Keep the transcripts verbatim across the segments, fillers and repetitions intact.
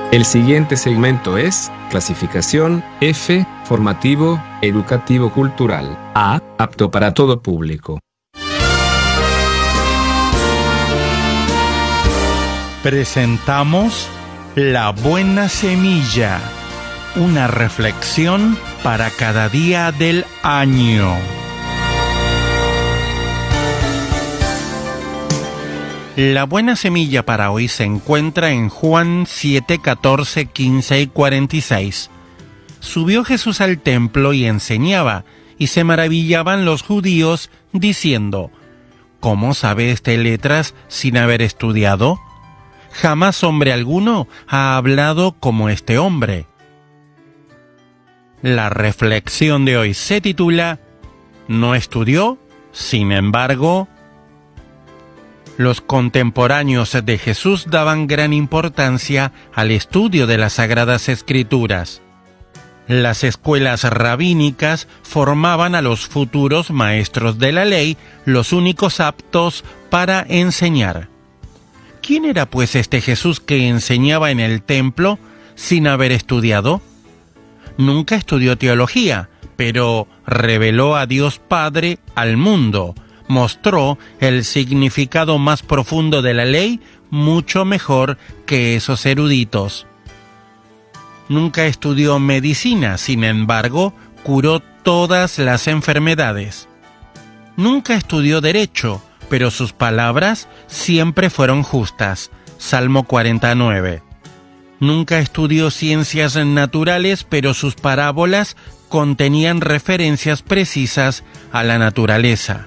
El siguiente segmento es clasificación F, formativo, educativo cultural. A, apto para todo público. Presentamos La Buena Semilla, una reflexión para cada día del año. La buena semilla para hoy se encuentra en Juan siete, catorce, quince y cuarenta y seis. Subió Jesús al templo y enseñaba, y se maravillaban los judíos, diciendo: ¿Cómo sabe este letras sin haber estudiado? Jamás hombre alguno ha hablado como este hombre. La reflexión de hoy se titula ¿No estudió? Sin embargo, los contemporáneos de Jesús daban gran importancia al estudio de las Sagradas Escrituras. Las escuelas rabínicas formaban a los futuros maestros de la ley, los únicos aptos para enseñar. ¿Quién era pues este Jesús que enseñaba en el templo sin haber estudiado? Nunca estudió teología, pero reveló a Dios Padre al mundo. Mostró el significado más profundo de la ley mucho mejor que esos eruditos. Nunca estudió medicina, sin embargo, curó todas las enfermedades. Nunca estudió derecho, pero sus palabras siempre fueron justas. Salmo cuarenta y nueve. Nunca estudió ciencias naturales, pero sus parábolas contenían referencias precisas a la naturaleza.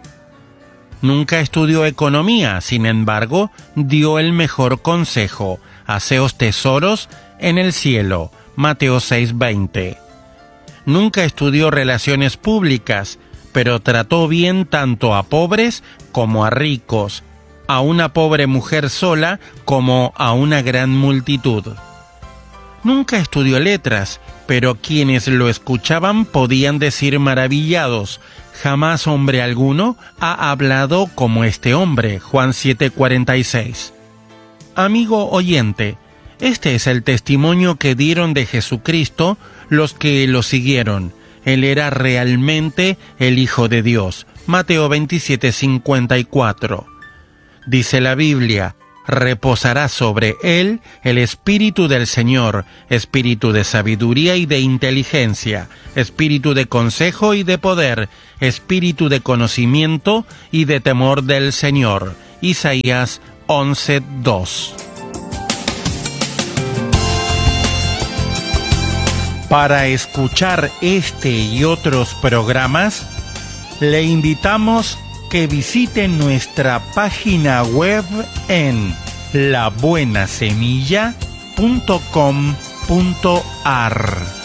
Nunca estudió economía, sin embargo, dio el mejor consejo: haceos tesoros en el cielo. Mateo seis, veinte. Nunca estudió relaciones públicas, pero trató bien tanto a pobres como a ricos, a una pobre mujer sola como a una gran multitud. Nunca estudió letras, pero quienes lo escuchaban podían decir maravillados: jamás hombre alguno ha hablado como este hombre. Juan siete, cuarenta y seis. Amigo oyente, este es el testimonio que dieron de Jesucristo los que lo siguieron. Él era realmente el Hijo de Dios. Mateo veintisiete, cincuenta y cuatro. Dice la Biblia: reposará sobre él el Espíritu del Señor, espíritu de sabiduría y de inteligencia, espíritu de consejo y de poder, espíritu de conocimiento y de temor del Señor. Isaías once, dos. Para escuchar este y otros programas, le invitamos que visite nuestra página web en la buena semilla punto com punto a r.